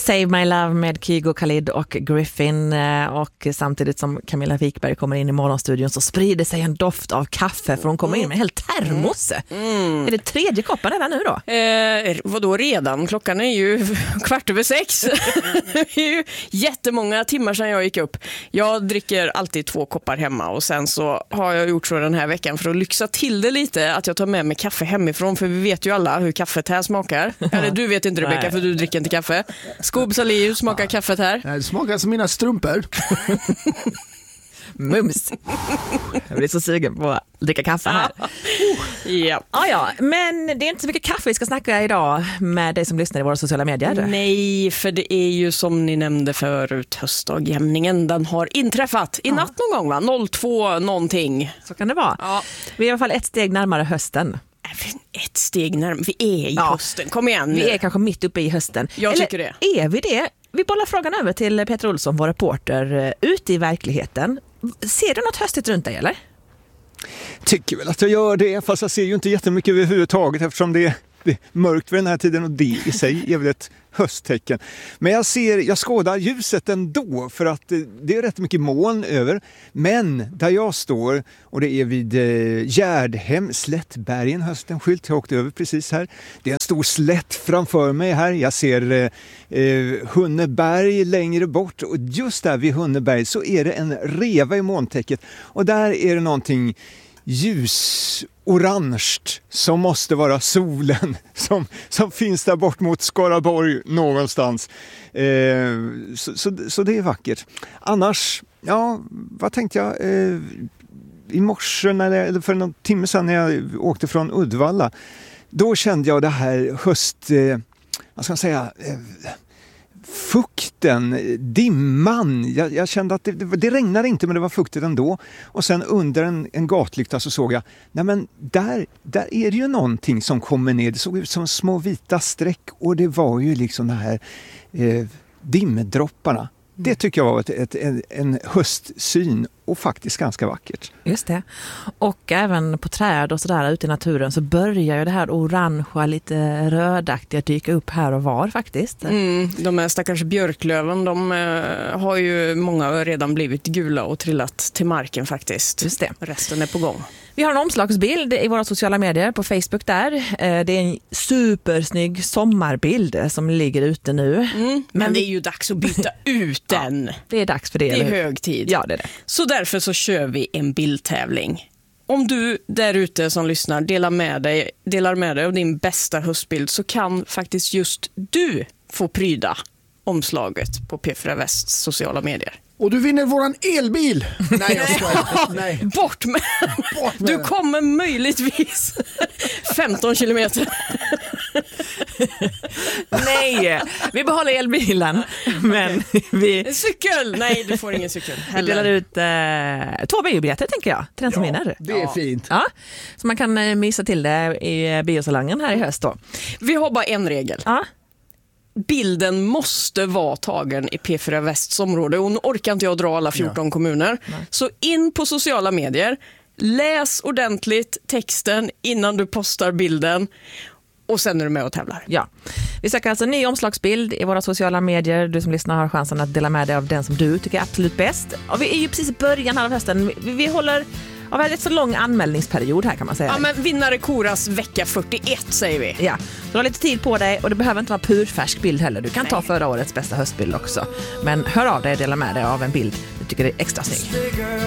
Save My Love med Kygo Khalid och Griffin, och samtidigt som Camilla Wikberg kommer in i morgonstudion så sprider sig en doft av kaffe, för hon kommer in med en hel termos. Är det tredje koppen redan nu då? Vadå redan? Klockan är ju 6:15. Det är ju jättemånga timmar sedan jag gick upp. Jag dricker alltid 2 koppar hemma, och sen så har jag gjort så den här veckan för att lyxa till det lite att jag tar med mig kaffe hemifrån, för vi vet ju alla hur kaffet här smakar. Eller du vet inte, Rebecka, för du dricker inte kaffe. Skobs Ali, hur smakar kaffet här? Det smakar som mina strumpor. Mums. Jag blir så sugen på att dricka kaffe här. Ja. Ja, men det är inte så mycket kaffe vi ska snacka idag med dig som lyssnar i våra sociala medier. Nej, för det är ju som ni nämnde förut, höstdagjämningen, den har inträffat i natt någon gång, va? 02 någonting. Så kan det vara. Ja. Vi är i alla fall ett steg närmare hösten. Ett steg närmare. Vi är i hösten. Kom igen nu. Vi är kanske mitt uppe i hösten. Jag tycker det. Är vi det? Vi bollar frågan över till Peter Olsson, vår reporter ute i verkligheten. Ser du något höstigt runt dig, eller? Tycker väl att jag gör det, fast jag ser ju inte jättemycket överhuvudtaget eftersom det är mörkt vid den här tiden, och det i sig är väl ett hösttecken. Men jag skådar ljuset ändå, för att det är rätt mycket moln över. Men där jag står, och det är vid Gärdhem, Slättbergen, hösten skylt. Jag åkte över precis här. Det är en stor slätt framför mig här. Jag ser Hunneberg längre bort, och just där vid Hunneberg så är det en reva i molntäcket. Och där är det någonting ljusorange som måste vara solen som finns där bort mot Skaraborg någonstans. Så det är vackert. Annars, ja, vad tänkte jag? I morse, eller för någon timme sedan när jag åkte från Uddevalla, då kände jag det här vad ska man säga, fukten, dimman. Jag kände att det regnade inte, men det var fuktigt ändå. Och sen under en gatlykta så såg jag, nej men där är det ju någonting som kommer ner. Det såg ut som små vita streck, och det var ju liksom det här dimmedropparna. Det tycker jag var en höstsyn, och faktiskt ganska vackert. Just det. Och även på träd och sådär ute i naturen så börjar ju det här orangea, lite rödaktiga dyka upp här och var faktiskt. De här stackars björklöven, de har ju många redan blivit gula och trillat till marken faktiskt. Just det. Resten är på gång. Vi har en omslagsbild i våra sociala medier på Facebook där. Det är en supersnygg sommarbild som ligger ute nu. Men det är ju dags att byta ut den. Ja, det är dags för det. Det är hög tid. Ja, det är det. Så därför så kör vi en bildtävling. Om du där ute som lyssnar delar med dig av din bästa höstbild, så kan faktiskt just du få pryda omslaget på P4 Västs sociala medier. Och du vinner våran elbil. Nej, jag skojar. Nej. Bort med. Du kommer möjligtvis 15 kilometer. Nej, vi behåller elbilen. Men En cykel! Nej, du får ingen cykel. Vi delar ut 2 biobiljetter, tänker jag, till den som vinner. Det är fint. Ja, så man kan missa till det i biosalongen här i höst då. Vi har bara en regel. Ja. Bilden måste vara tagen i P4 Västs område, och nu orkar inte jag dra alla 14 kommuner. Nej. Så in på sociala medier, läs ordentligt texten innan du postar bilden, och sen är du med och tävlar. Ja. Vi söker alltså en ny omslagsbild i våra sociala medier. Du som lyssnar har chansen att dela med dig av den som du tycker är absolut bäst. Och vi är ju precis i början här av hösten. Vi håller av en rätt så lång anmälningsperiod här, kan man säga. Ja, men vinnare koras vecka 41, säger vi. Ja, du har lite tid på dig, och det behöver inte vara purfärsk bild heller. Du kan ta förra årets bästa höstbild också. Men hör av dig och dela med dig av en bild du tycker är extra snygg.